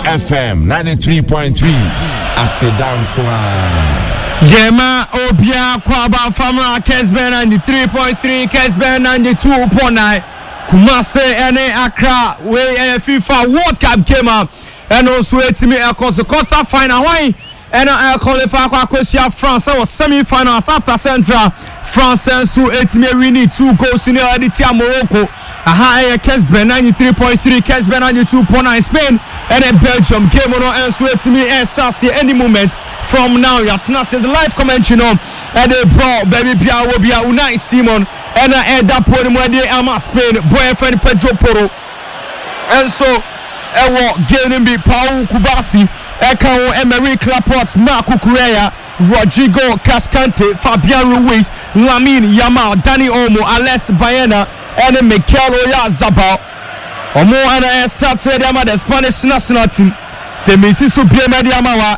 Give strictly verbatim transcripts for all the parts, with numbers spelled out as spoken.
F M ninety-three point three. Asedan kwa. Yema Obia Kwaba Famra Kesben ninety-three point three, Kesben ninety-two point nine. Kumase ene Accra we FIFA World Cup came up and also etimi across the quarter final why and I qualify kwa Kosia France was semi-finals after Central France and so etimi win two goals in the Editia Morocco. Aha Kesben ninety-three point three, Kesben ninety-two point nine. Spain and a Belgium game on and so etimi and Sassi any moment from now. That's not the live comment you know and the bro baby Pia will be a Unai Simon and I had that point where they am Spain boyfriend Pedro Porro and so I will game be Paul Kubasi Eka Emery Laporte, Marco Correa, Rodrigo Cascante, Fabian Ruiz, Lamine Yamal, Dani Olmo, Alex Baena, and Mikel Oyarzabal. Omo and I started them at the Spanish national team. Se Messi so bien mediamawa.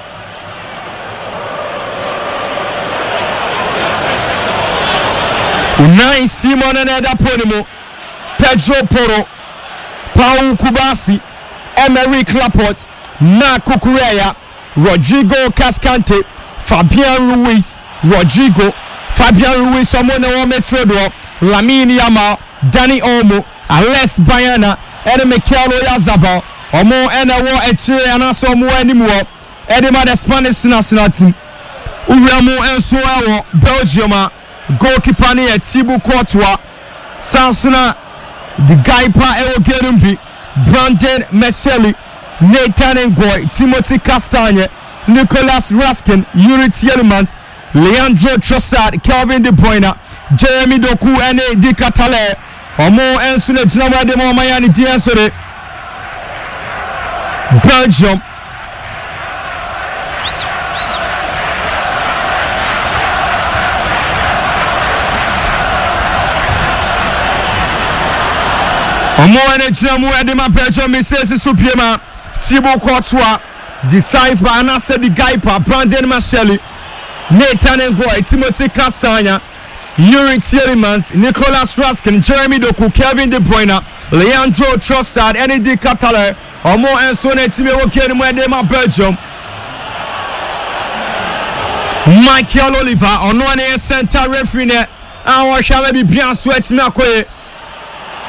Unai Simon and Eda Ponimo, Pedro Porro, Paul Kubasi, Emery Laporte, Marco Correa, Rodrigo Cascante, Fabian Ruiz, Rodrigo, Fabian Ruiz, someone who made Fedor, Lamine Yamal, Dani Olmo, Alex Baena, and Mikel Oyarzabal, Omo and a war at Chile and also more anymore, Edema the Spanish national team. Uriamo and Suawo, Belgium, goalkeeper near Thibaut Courtois, Sansuna, the Gaipa Ewo Gerumbi, Brandon Meseli, Nathan Ngoy, Timothy Castagne, Nicolas Raskin, Yuri Tielemans, Leandro Trossard, Kevin De Bruyne, Jeremy Doku, and Di Catale, Omo and Sune Jinama de Momayani Diasore, Belgium. Omo and Jinamu Edema Belgium, Missus Supiema. Thibaut Courtois, Decipher, and I said the Gaipa, Brandon Macheli, Nathan Ngoy, Timothy Castagne, Yuri Tielemans, Nicolas Raskin, Jeremy Doku, Kevin De Bruyne, Leandro Trossard, and Di Catale, Omo and Sone Timeo Kenema Belgium, Michael Oliver, on one center referee, and what shall I be bien sweat Makoye.